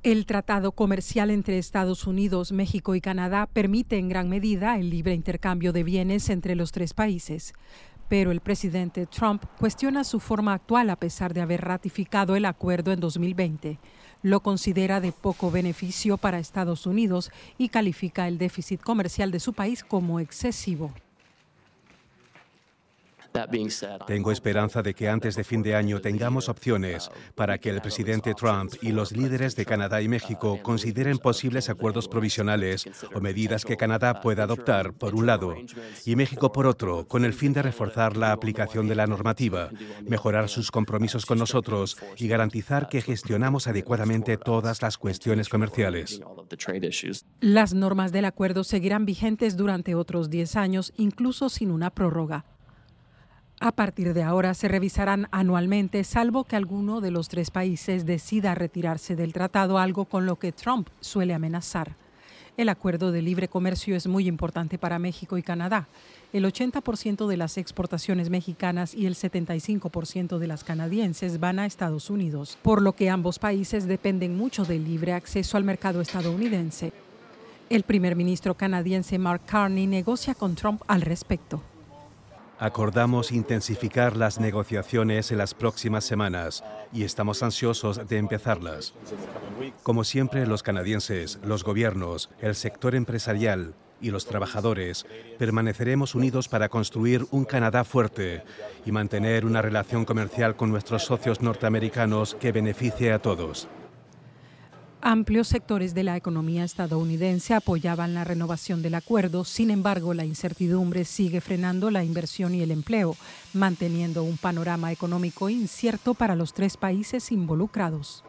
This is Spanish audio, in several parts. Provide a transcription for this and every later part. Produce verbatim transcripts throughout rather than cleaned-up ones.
El tratado comercial entre Estados Unidos, México y Canadá permite en gran medida el libre intercambio de bienes entre los tres países. Pero el presidente Trump cuestiona su forma actual a pesar de haber ratificado el acuerdo en dos mil veinte. Lo considera de poco beneficio para Estados Unidos y califica el déficit comercial de su país como excesivo. Tengo esperanza de que antes de fin de año tengamos opciones para que el presidente Trump y los líderes de Canadá y México consideren posibles acuerdos provisionales o medidas que Canadá pueda adoptar, por un lado, y México, por otro, con el fin de reforzar la aplicación de la normativa, mejorar sus compromisos con nosotros y garantizar que gestionamos adecuadamente todas las cuestiones comerciales. Las normas del acuerdo seguirán vigentes durante otros diez años, incluso sin una prórroga. A partir de ahora se revisarán anualmente, salvo que alguno de los tres países decida retirarse del tratado, algo con lo que Trump suele amenazar. El acuerdo de libre comercio es muy importante para México y Canadá. El ochenta por ciento de las exportaciones mexicanas y el setenta y cinco por ciento de las canadienses van a Estados Unidos, por lo que ambos países dependen mucho del libre acceso al mercado estadounidense. El primer ministro canadiense Mark Carney negocia con Trump al respecto. Acordamos intensificar las negociaciones en las próximas semanas y estamos ansiosos de empezarlas. Como siempre, los canadienses, los gobiernos, el sector empresarial y los trabajadores permaneceremos unidos para construir un Canadá fuerte y mantener una relación comercial con nuestros socios norteamericanos que beneficie a todos. Amplios sectores de la economía estadounidense apoyaban la renovación del acuerdo. Sin embargo, la incertidumbre sigue frenando la inversión y el empleo, manteniendo un panorama económico incierto para los tres países involucrados.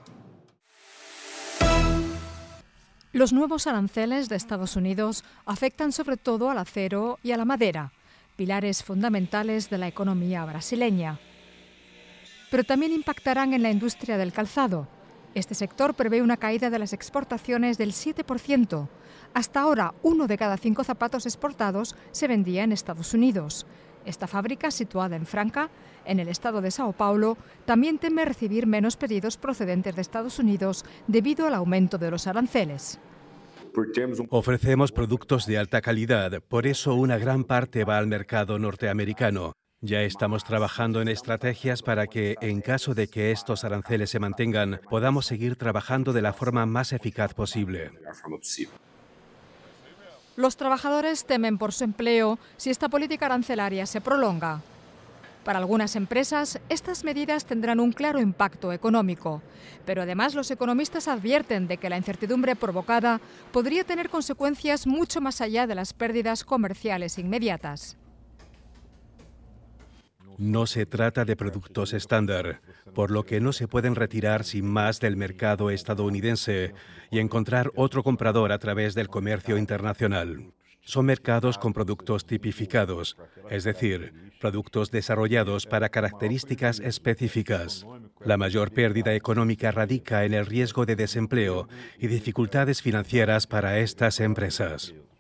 Los nuevos aranceles de Estados Unidos afectan sobre todo al acero y a la madera, pilares fundamentales de la economía brasileña. Pero también impactarán en la industria del calzado. Este sector prevé una caída de las exportaciones del siete por ciento. Hasta ahora, uno de cada cinco zapatos exportados se vendía en Estados Unidos. Esta fábrica, situada en Franca, en el estado de Sao Paulo, también teme recibir menos pedidos procedentes de Estados Unidos debido al aumento de los aranceles. Ofrecemos productos de alta calidad, por eso una gran parte va al mercado norteamericano. Ya estamos trabajando en estrategias para que, en caso de que estos aranceles se mantengan, podamos seguir trabajando de la forma más eficaz posible. Los trabajadores temen por su empleo si esta política arancelaria se prolonga. Para algunas empresas, estas medidas tendrán un claro impacto económico, pero además los economistas advierten de que la incertidumbre provocada podría tener consecuencias mucho más allá de las pérdidas comerciales inmediatas. No se trata de productos estándar, por lo que no se pueden retirar sin más del mercado estadounidense y encontrar otro comprador a través del comercio internacional. Son mercados con productos tipificados, es decir, productos desarrollados para características específicas. La mayor pérdida económica radica en el riesgo de desempleo y dificultades financieras para estas empresas.